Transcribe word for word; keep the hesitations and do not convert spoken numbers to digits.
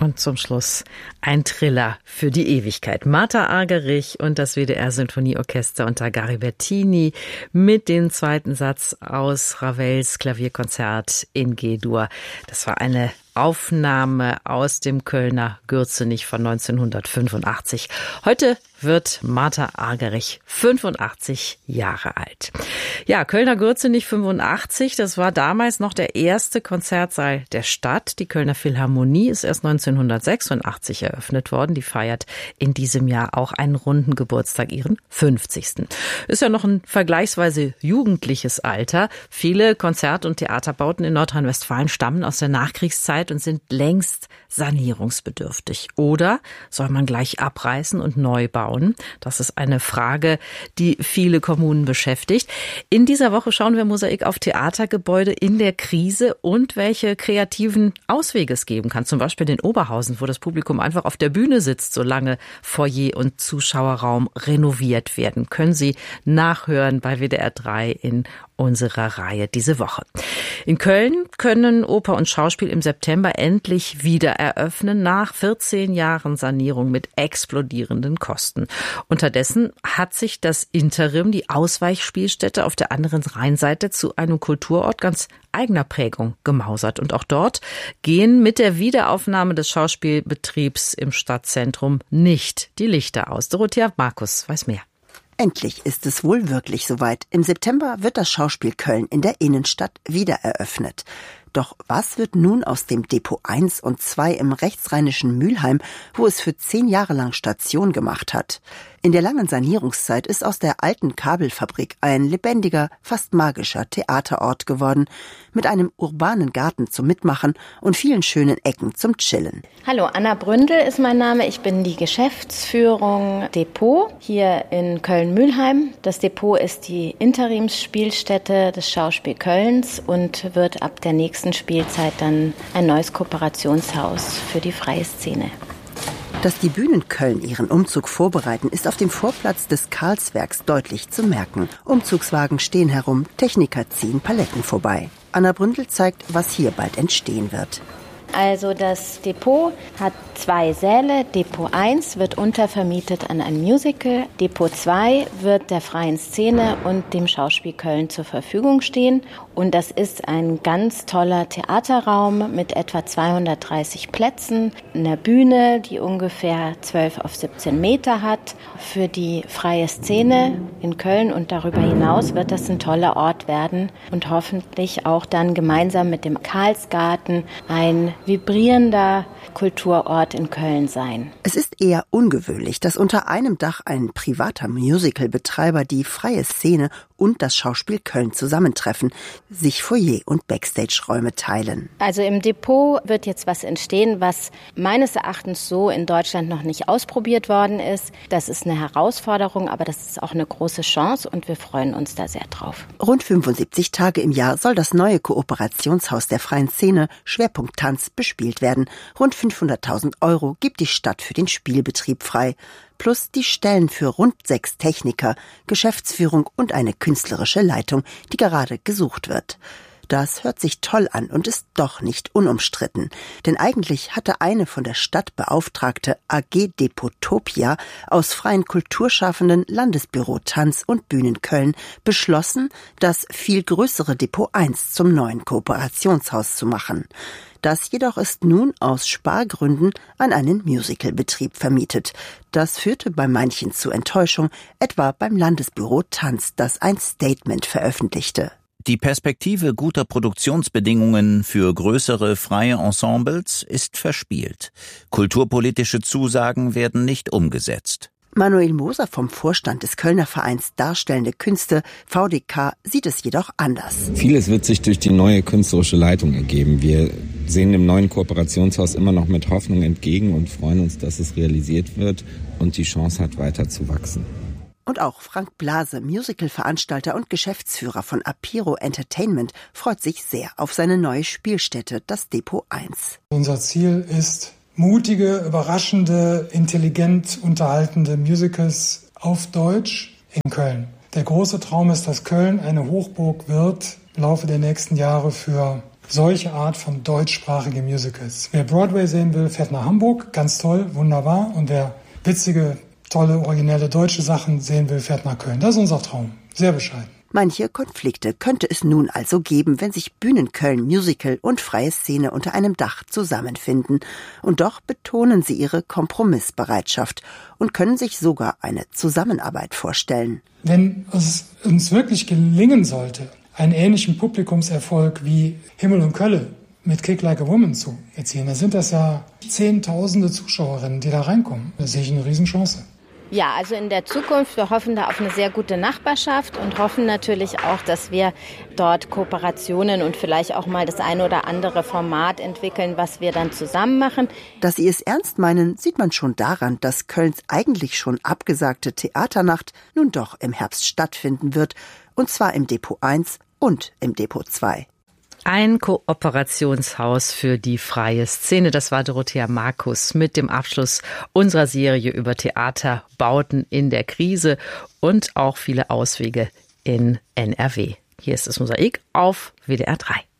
Und zum Schluss ein Triller für die Ewigkeit. Martha Argerich und das W D R-Sinfonieorchester unter Garibertini mit dem zweiten Satz aus Ravels Klavierkonzert in G-Dur. Das war eine Aufnahme aus dem Kölner Gürzenich von neunzehnhundertfünfundachtzig. Heute wird Martha Argerich fünfundachtzig Jahre alt. Ja, Kölner Gürzenich fünfundachtzig, das war damals noch der erste Konzertsaal der Stadt. Die Kölner Philharmonie ist erst neunzehnhundertsechsundachtzig eröffnet worden. Die feiert in diesem Jahr auch einen runden Geburtstag, ihren fünfzigsten. Ist ja noch ein vergleichsweise jugendliches Alter. Viele Konzert- und Theaterbauten in Nordrhein-Westfalen stammen aus der Nachkriegszeit und sind längst sanierungsbedürftig. Oder soll man gleich abreißen und neu bauen? Das ist eine Frage, die viele Kommunen beschäftigt. In dieser Woche schauen wir Mosaik auf Theatergebäude in der Krise und welche kreativen Auswege es geben kann. Zum Beispiel in Oberhausen, wo das Publikum einfach auf der Bühne sitzt, solange Foyer und Zuschauerraum renoviert werden. Können Sie nachhören bei W D R drei in unserer Reihe diese Woche. In Köln können Oper und Schauspiel im September endlich wieder eröffnen, nach vierzehn Jahren Sanierung mit explodierenden Kosten. Unterdessen hat sich das Interim, die Ausweichspielstätte auf der anderen Rheinseite, zu einem Kulturort ganz eigener Prägung gemausert. Und auch dort gehen mit der Wiederaufnahme des Schauspielbetriebs im Stadtzentrum nicht die Lichter aus. Dorothea Markus weiß mehr. Endlich ist es wohl wirklich soweit. Im September wird das Schauspiel Köln in der Innenstadt wieder eröffnet. Doch was wird nun aus dem Depot eins und zwei im rechtsrheinischen Mülheim, wo es für zehn Jahre lang Station gemacht hat? In der langen Sanierungszeit ist aus der alten Kabelfabrik ein lebendiger, fast magischer Theaterort geworden, mit einem urbanen Garten zum Mitmachen und vielen schönen Ecken zum Chillen. Hallo, Anna Bründel ist mein Name. Ich bin die Geschäftsführung Depot hier in Köln-Mülheim. Das Depot ist die Interimsspielstätte des Schauspiel Kölns und wird ab der nächsten Spielzeit dann ein neues Kooperationshaus für die freie Szene. Dass die Bühnen Köln ihren Umzug vorbereiten, ist auf dem Vorplatz des Karlswerks deutlich zu merken. Umzugswagen stehen herum, Techniker ziehen Paletten vorbei. Anna Bründel zeigt, was hier bald entstehen wird. Also das Depot hat zwei Säle. Depot eins wird untervermietet an ein Musical. Depot zwei wird der freien Szene und dem Schauspiel Köln zur Verfügung stehen. Und das ist ein ganz toller Theaterraum mit etwa zweihundertdreißig Plätzen, einer Bühne, die ungefähr zwölf auf siebzehn Meter hat. Für die freie Szene in Köln und darüber hinaus wird das ein toller Ort werden und hoffentlich auch dann gemeinsam mit dem Karlsgarten ein vibrierender Kulturort in Köln sein. Es ist eher ungewöhnlich, dass unter einem Dach ein privater Musicalbetreiber die freie Szene und das Schauspiel Köln zusammentreffen, sich Foyer- und Backstage-Räume teilen. Also im Depot wird jetzt was entstehen, was meines Erachtens so in Deutschland noch nicht ausprobiert worden ist. Das ist eine Herausforderung, aber das ist auch eine große Chance und wir freuen uns da sehr drauf. Rund fünfundsiebzig Tage im Jahr soll das neue Kooperationshaus der freien Szene, Schwerpunkt Tanz, bespielt werden. Rund fünfhunderttausend Euro gibt die Stadt für den Spielbetrieb frei. Plus die Stellen für rund sechs Techniker, Geschäftsführung und eine künstlerische Leitung, die gerade gesucht wird. Das hört sich toll an und ist doch nicht unumstritten. Denn eigentlich hatte eine von der Stadt beauftragte A G Depotopia aus freien Kulturschaffenden Landesbüro Tanz und Bühnen Köln beschlossen, das viel größere Depot eins zum neuen Kooperationshaus zu machen. Das jedoch ist nun aus Spargründen an einen Musicalbetrieb vermietet. Das führte bei manchen zu Enttäuschung, etwa beim Landesbüro Tanz, das ein Statement veröffentlichte. Die Perspektive guter Produktionsbedingungen für größere freie Ensembles ist verspielt. Kulturpolitische Zusagen werden nicht umgesetzt. Manuel Moser vom Vorstand des Kölner Vereins Darstellende Künste, V D K, sieht es jedoch anders. Vieles wird sich durch die neue künstlerische Leitung ergeben. Wir sehen dem neuen Kooperationshaus immer noch mit Hoffnung entgegen und freuen uns, dass es realisiert wird und die Chance hat, weiter zu wachsen. Und auch Frank Blase, Musical-Veranstalter und Geschäftsführer von Apiro Entertainment, freut sich sehr auf seine neue Spielstätte, das Depot eins. Unser Ziel ist, mutige, überraschende, intelligent unterhaltende Musicals auf Deutsch in Köln. Der große Traum ist, dass Köln eine Hochburg wird im Laufe der nächsten Jahre für solche Art von deutschsprachigen Musicals. Wer Broadway sehen will, fährt nach Hamburg, ganz toll, wunderbar. Und wer witzige, tolle, originelle deutsche Sachen sehen will, fährt nach Köln. Das ist unser Traum. Sehr bescheiden. Manche Konflikte könnte es nun also geben, wenn sich Bühnenköln, Musical und freie Szene unter einem Dach zusammenfinden. Und doch betonen sie ihre Kompromissbereitschaft und können sich sogar eine Zusammenarbeit vorstellen. Wenn es uns wirklich gelingen sollte, einen ähnlichen Publikumserfolg wie Himmel und Kölle mit Kick Like a Woman zu erzielen, dann sind das ja zehntausende Zuschauerinnen, die da reinkommen. Da sehe ich eine Riesenchance. Ja, also in der Zukunft, wir hoffen da auf eine sehr gute Nachbarschaft und hoffen natürlich auch, dass wir dort Kooperationen und vielleicht auch mal das eine oder andere Format entwickeln, was wir dann zusammen machen. Dass sie es ernst meinen, sieht man schon daran, dass Kölns eigentlich schon abgesagte Theaternacht nun doch im Herbst stattfinden wird, und zwar im Depot eins und im Depot zwei. Ein Kooperationshaus für die freie Szene. Das war Dorothea Markus mit dem Abschluss unserer Serie über Theaterbauten in der Krise und auch viele Auswege in N R W. Hier ist das Mosaik auf W D R drei.